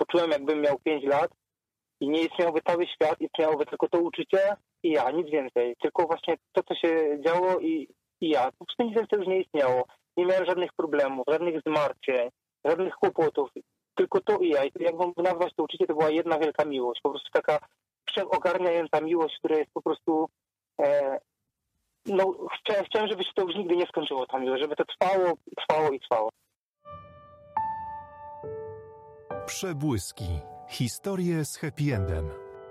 poczułem, jakbym miał 5 lat i nie istniałby cały świat, istniałoby tylko to uczucie i ja, nic więcej. Tylko właśnie to, co się działo i ja. Po prostu nic więcej już nie istniało. Nie miałem żadnych problemów, żadnych zmartwień, żadnych kłopotów. Tylko to i ja. I jakbym nazwać to uczucie, to była jedna wielka miłość. Po prostu taka wszechogarniająca miłość, która jest po prostu... chciałem, żeby się to już nigdy nie skończyło, ta miłość. Żeby to trwało, trwało i trwało. Przebłyski. Historie z happy endem.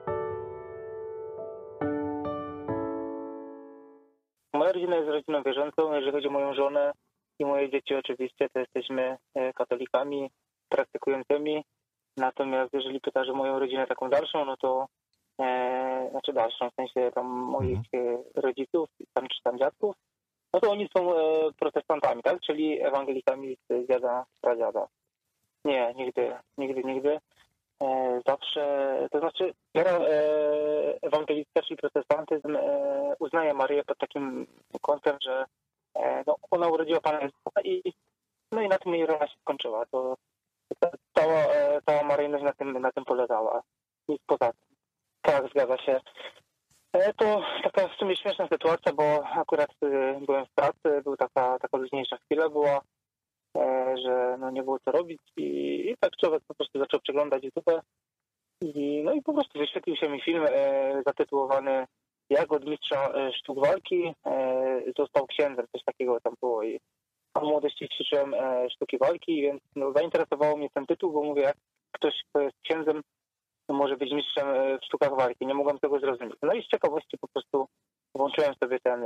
Moja rodzina jest rodziną wierzącą. Jeżeli chodzi o moją żonę i moje dzieci oczywiście, to jesteśmy katolikami praktykującymi. Natomiast jeżeli pytasz o moją rodzinę taką dalszą, no to dalszą, w sensie tam moich rodziców, czy tam dziadków, no to oni są protestantami, tak? Czyli ewangelikami z dziada, pradziada. Nie, nigdy. Zawsze, to znaczy wiara ewangelicka, czyli protestantyzm uznaje Maryję pod takim kątem, że ona urodziła Pana Jezusa i na tym jej rola się skończyła. To cała maryjność na tym polegała. Nic poza tym. Tak, zgadza się. To taka w sumie śmieszna sytuacja, bo akurat byłem w pracy, była taka luźniejsza chwila była, że nie było co robić i tak człowiek po prostu zaczął przeglądać YouTube i po prostu wyświetlił się mi film zatytułowany Jak od mistrza sztuk walki został księdzem, coś takiego tam było i w młodości ćwiczyłem sztuki walki, więc zainteresowało mnie ten tytuł, bo mówię, jak ktoś, kto jest księdzem, może być mistrzem w sztukach walki. Nie mogłem tego zrozumieć. No i z ciekawości po prostu włączyłem sobie te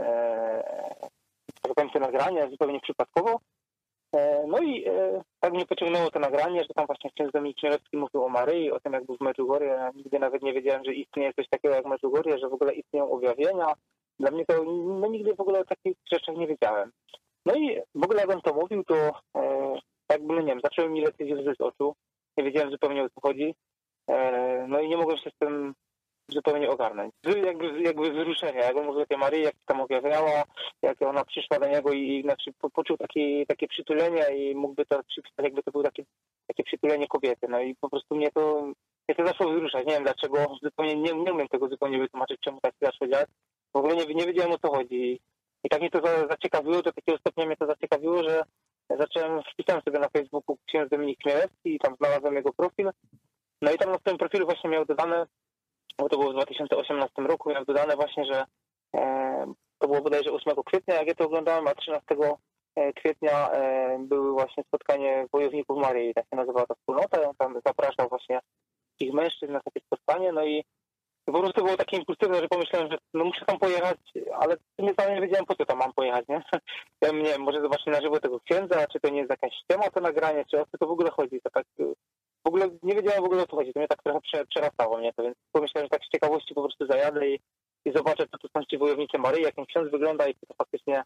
nagrania zupełnie przypadkowo. No i tak mnie pociągnęło to nagranie, że tam właśnie ksiądz Dominik Chmielewski mówił o Maryi, o tym, jak był w Medjugorje. Ja nigdy nawet nie wiedziałem, że istnieje coś takiego jak Medjugorje, że w ogóle istnieją objawienia. Dla mnie to nigdy w ogóle o takich rzeczach nie wiedziałem. No i w ogóle jak on to mówił, to zaczęły mi lecieć łzy z oczu. Nie wiedziałem zupełnie, o co chodzi. No i nie mogłem się z tym zupełnie ogarnąć. Jakby wzruszenie, jak on mówił o tej Maryi, jak tam objawiała, jak ona przyszła do niego i poczuł takie przytulenie i mógłby to przypisać, jakby to było takie przytulenie kobiety. No i po prostu mnie to zaczęło wzruszać. Nie wiem dlaczego, zupełnie nie umiem tego zupełnie wytłumaczyć, czemu tak zaczęło działać. W ogóle nie wiedziałem, o co chodzi. I tak mnie to zaciekawiło, do takiego stopnia mnie to zaciekawiło, że wpisałem sobie na Facebooku ksiądz Dominik Chmielewski i tam znalazłem jego profil. No i tam na swoim profilu właśnie miał dodane, bo to było w 2018 roku, miał dodane właśnie, że to było bodajże 8 kwietnia, jak ja to oglądałem, a 13 kwietnia były właśnie spotkanie wojowników Maryi, tak się nazywała ta wspólnota, on tam zapraszał właśnie ich mężczyzn na takie spotkanie, no i po prostu było takie impulsywne, że pomyślałem, że muszę tam pojechać, ale nie wiedziałem, po co tam mam pojechać, nie? Ja nie wiem, może zobaczyć na żywo tego księdza, czy to nie jest jakaś ściema to nagranie, czy o co to w ogóle chodzi, to tak... W ogóle nie wiedziałem w ogóle, o co chodzi. To mnie tak trochę przerastało mnie to, więc pomyślałem, że tak z ciekawości po prostu zajadę i zobaczę, co to są ci wojownicy Maryi, jak ten ksiądz wygląda i to faktycznie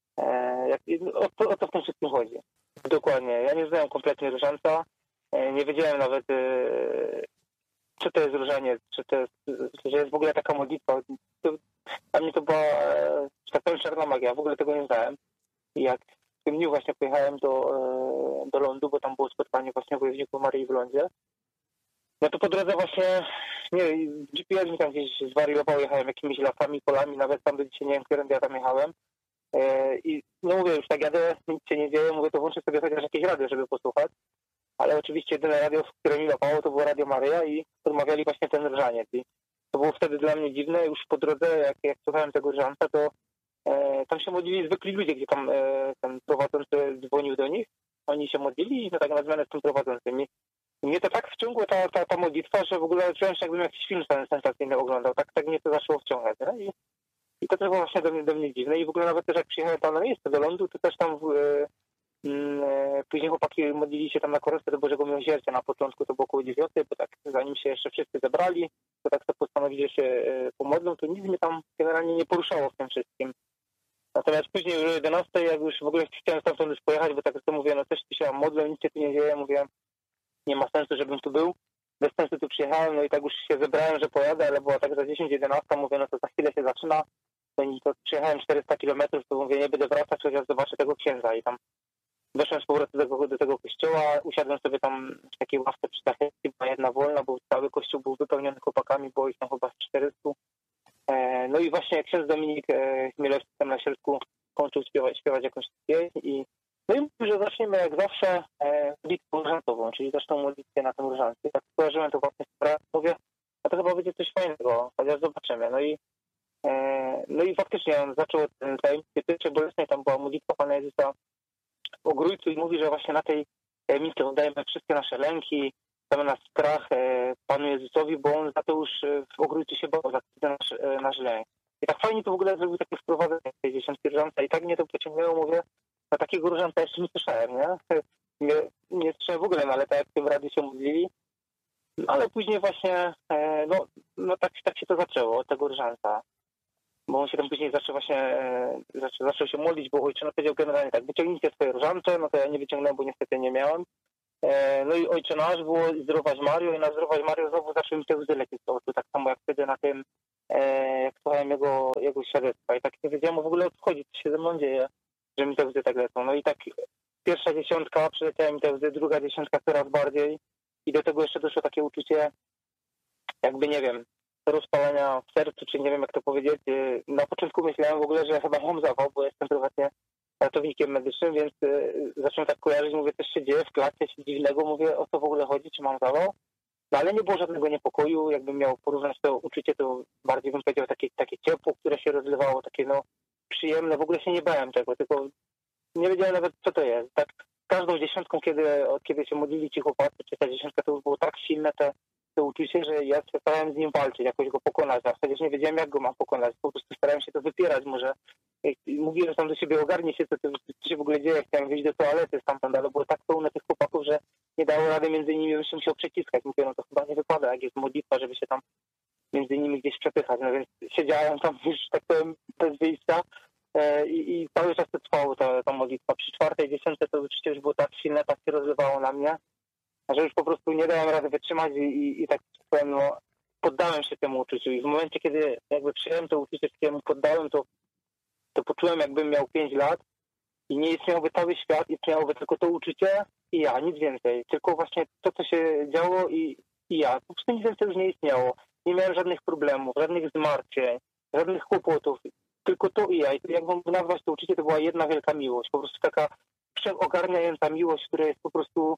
o co w tym wszystkim chodzi. Dokładnie. Ja nie znałem kompletnie różańca. Nie wiedziałem nawet, czy to jest różaniec, że jest w ogóle taka modlitwa. Dla mnie to była, że tak powiem, czarna magia. W ogóle tego nie znałem. I jak w tym dniu właśnie pojechałem do lądu, bo tam było spotkanie właśnie wojowników Maryi w lądzie. No to po drodze właśnie, GPS mi tam gdzieś zwariował, jechałem jakimiś lasami, polami, nawet tam do dzisiaj nie wiem, którędy ja tam jechałem. I mówię, już tak jadę, nic się nie dzieje, mówię, to włączę sobie chociaż jakieś radio, żeby posłuchać. Ale oczywiście jedyne radio, które mi łapało, to było Radio Maryja i rozmawiali właśnie ten różaniec. I to było wtedy dla mnie dziwne, już po drodze, jak słuchałem tego różańca, to tam się modlili zwykli ludzie, gdzie tam ten prowadzący dzwonił do nich, oni się modlili i tak na zmianę z tym prowadzącym. I mnie to tak wciągło ta modlitwa, że w ogóle czułem się, jakbym jakiś film sensacyjny oglądał. Tak mnie to zaczęło wciągać. Nie? I to też było właśnie do mnie dziwne. I w ogóle nawet też jak przyjechałem tam na miejsce do lądu, to też tam później chłopaki modlili się tam na korytarzu do Bożego Miłosierdzia. Na początku to było około 9, bo tak zanim się jeszcze wszyscy zebrali, to tak to postanowili, że się pomodlą, to nic mnie tam generalnie nie poruszało w tym wszystkim. Natomiast później już o 11, jak już w ogóle chciałem stamtąd już pojechać, bo tak jak to mówię, też tu się modlę, nic się tu nie dzieje, mówię, nie ma sensu, żebym tu był. Bez sensu tu przyjechałem, no i tak już się zebrałem, że pojadę, ale była tak za 10-11, mówię, to za chwilę się zaczyna. No i to przyjechałem 400 km, to mówię, nie będę wracać, chociaż zobaczę tego księdza i tam weszłem z powrotem do tego kościoła, usiadłem sobie tam w takiej ławce przy zachęcie, była jedna wolna, bo cały kościół był wypełniony chłopakami, było ich tam chyba z 400. No i właśnie ksiądz Dominik Chmielewski tam na środku kończył śpiewać jakąś pieśń i no i mówił, że zaczniemy jak zawsze modlitwą różańcową, czyli zresztą modlitwę na tym różańcu. Tak skojarzyłem to właśnie z pracą, mówię, a to chyba będzie coś fajnego, chociaż zobaczymy. No i faktycznie on zaczął ten tajemnicy pierwszej bolesnej, tam była modlitwa Pana Jezusa w Ogrójcu i mówi, że właśnie na tej tajemnicy oddajemy wszystkie nasze lęki, damy nas strach Panu Jezusowi, bo on za to już w Ogrójcu się bał, za nasz lęk. I tak fajnie to w ogóle zrobił takie wprowadzenie tej 10 różańca i tak mnie to pociągnęło, mówię, na takiego różańca jeszcze nie słyszałem, nie? Nie słyszałem w ogóle, no ale tak jak w tym radiu się modlili. No, ale później właśnie, no tak się to zaczęło, od tego różańca. Bo on się tam później zaczął się modlić, bo ojcze powiedział generalnie tak, wyciągnijcie swoje różance, no to ja nie wyciągnąłem, bo niestety nie miałem. No i Ojcze Nasz było Zdrowaś Mario i na Zdrowaś Mario znowu zaczęły mi te łzy lecieć. To tak samo jak wtedy na tym, jak słuchałem jego świadectwa. I tak nie wiedziałem w ogóle o co chodzi, co się ze mną dzieje, że mi te łzy tak lecą. No i tak pierwsza 10 przyleciała mi te łzy, druga 10 coraz bardziej i do tego jeszcze doszło takie uczucie, jakby nie wiem, rozpalenia w sercu, czy nie wiem jak to powiedzieć. Na początku myślałem w ogóle, że ja chyba mam zawał, bo jestem prywatnie ratownikiem medycznym, więc zacząłem tak kojarzyć, mówię, coś się dzieje w klatce, coś dziwnego, mówię, o co w ogóle chodzi, czy mam zawał. No ale nie było żadnego niepokoju, jakbym miał porównać to uczucie, to bardziej bym powiedział takie ciepło, które się rozlewało, takie przyjemne, w ogóle się nie bałem tego, tylko nie wiedziałem nawet co to jest. Tak każdą 10, kiedy się modlili ci chłopacy, czy ta 10 to już było tak silne to uczucie, że ja starałem z nim walczyć, jakoś go pokonać, a przecież nie wiedziałem jak go mam pokonać, po prostu starałem się to wypierać, może mówiłem tam do siebie, ogarnie się, co się w ogóle dzieje, chciałem wyjść do toalety stamtąd, ale było tak pełne tych chłopaków, że nie dało rady między nimi, bym się musiał przeciskać. Mówię, no to chyba nie wypada, jak jest modlitwa, żeby się tam między nimi gdzieś przepychać, no więc siedziałem tam już, tak powiem, bez wyjścia i cały czas to trwało ta modlitwa. Przy 4., 10 to oczywiście już było tak silne, tak się rozlewało na mnie, że już po prostu nie dałem rady wytrzymać i tak powiem, no poddałem się temu uczuciu i w momencie, kiedy jakby przyjąłem to uczucie, któremu poddałem, to poczułem, jakbym miał 5 lat i nie istniałby cały świat, istniałoby tylko to uczucie i ja, nic więcej. Tylko właśnie to, co się działo i ja. Po prostu nic więcej już nie istniało. Nie miałem żadnych problemów, żadnych zmartwień, żadnych kłopotów. Tylko to i ja. I jakbym nazwać to uczucie, to była jedna wielka miłość. Po prostu taka wszechogarniająca miłość, która jest po prostu...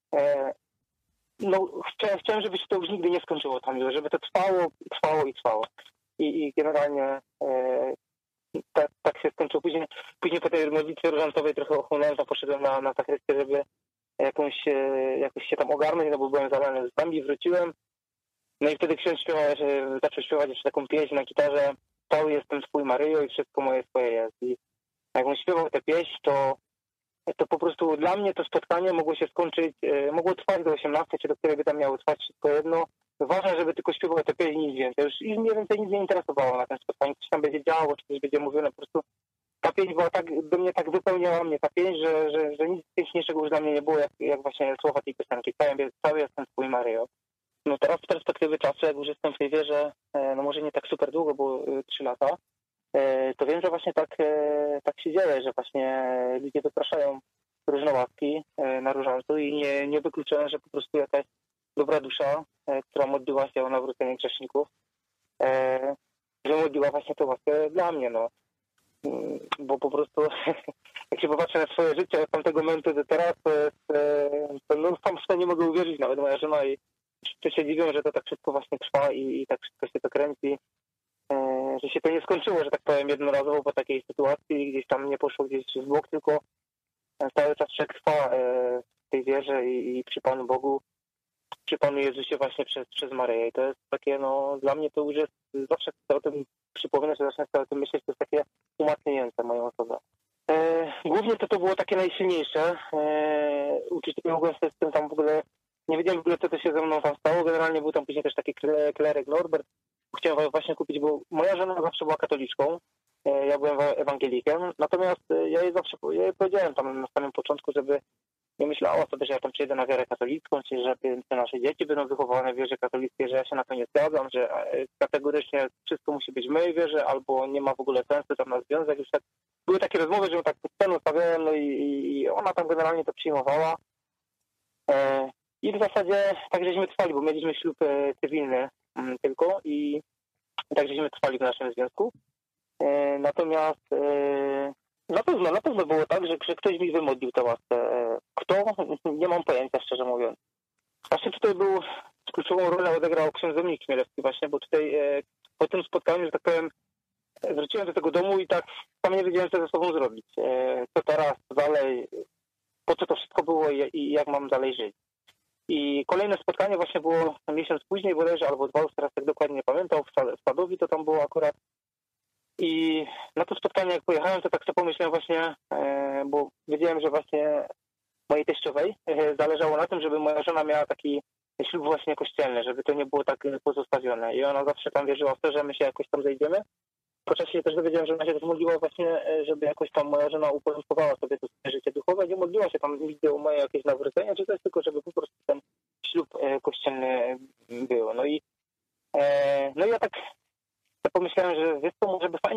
chciałem, żeby się to już nigdy nie skończyło, ta miłość, żeby to trwało. I generalnie... Tak się skończyło. Później po tej modlitwie różańcowej trochę ochłonąłem, poszedłem na zakrystie, żeby jakoś się tam ogarnąć, no bo byłem zalany z nami, wróciłem. No i wtedy ksiądz zaczął śpiewać jeszcze taką pieśń na gitarze. Cały jestem twój Maryjo i wszystko moje twoje jest. I jak on śpiewał tę pieśń, to po prostu dla mnie to spotkanie mogło się skończyć, mogło trwać do 18, czy do której by tam miało trwać, wszystko jedno. Ważne, żeby tylko śpiewał te pieśni, nic więcej. Już mniej więcej nic nie interesowało na tym spotkaniu. Coś tam będzie działo, czy coś będzie mówione. Po prostu ta pieśń była do mnie tak wypełniała mnie ta pieśń, że nic piękniejszego już dla mnie nie było, jak właśnie słowa tej piosenki. Cały jestem twój Maryjo. No teraz z perspektywy czasu, jak już jestem w tej wierze, no może nie tak super długo, bo 3 lata, to wiem, że właśnie tak się dzieje, że właśnie ludzie wypraszają różne łaski na różańcu i nie wykluczone, że po prostu jakaś dobra dusza, która modliła się o nawrócenie grzeszników, że modliła właśnie tę łaskę dla mnie, no. Bo po prostu jak się popatrzę na swoje życie od tamtego momentu do teraz, to sam w to nie mogę uwierzyć, nawet moja żona i wszyscy się dziwią, że to tak wszystko właśnie trwa i tak wszystko się to kręci, że się to nie skończyło, że tak powiem, jednorazowo po takiej sytuacji, gdzieś tam nie poszło gdzieś w bok, tylko cały czas trwa w tej wierze i przy Panu Bogu, przy Panu Jezusie właśnie przez Maryję. I to jest takie, no dla mnie to już jest, zawsze chcę o tym przypominać, że zacznę o tym myśleć, to jest takie umacniające moją osobę. Głównie to było takie najsilniejsze. Uczucie mogłem sobie z tym tam w ogóle, nie wiedziałem w ogóle co to się ze mną tam stało. Generalnie był tam później też taki kleryk Norbert. Chciałem właśnie kupić, bo moja żona zawsze była katoliczką. Ja byłem ewangelikiem. Natomiast ja jej powiedziałem tam na samym początku, żeby nie myślała sobie, że ja tam przyjdę na wiarę katolicką, czy że te nasze dzieci będą wychowane w wierze katolickiej, że ja się na to nie zgadzam, że kategorycznie wszystko musi być w mojej wierze, albo nie ma w ogóle sensu tam na związek. Już tak, były takie rozmowy, że ją tak pod sceną stawiałem, no i ona tam generalnie to przyjmowała. I w zasadzie tak żeśmy trwali, bo mieliśmy ślub cywilny tylko i tak żeśmy trwali w naszym związku. Natomiast na pewno było tak, że ktoś mi wymodlił tę łaskę. Kto? Nie mam pojęcia, szczerze mówiąc. Właśnie tutaj kluczową rolę odegrał ksiądz Dominik Chmielewski właśnie, bo tutaj po tym spotkaniu, że tak powiem, wróciłem do tego domu i tak sam nie wiedziałem, co ze sobą zrobić. Co teraz, dalej, po co to wszystko było i jak mam dalej żyć. I kolejne spotkanie właśnie było miesiąc później bodajże, albo 2, już teraz tak dokładnie nie pamiętam, w Sadowi to tam było akurat. I na to spotkanie jak pojechałem, to tak sobie pomyślałem właśnie, bo wiedziałem, że właśnie mojej teściowej zależało na tym, żeby moja żona miała taki ślub właśnie kościelny, żeby to nie było tak pozostawione. I ona zawsze tam wierzyła w to, że my się jakoś tam zejdziemy. Po czasie też dowiedziałem, że ona się też modliła właśnie, żeby jakoś tam moja żona uporządkowała sobie to swoje życie duchowe. Nie modliła się tam nigdy o moje jakieś nawrócenie, czy coś, tylko żeby po prostu ten ślub kościelny był. No i ja tak pomyślałem, że wiesz co, może by fajnie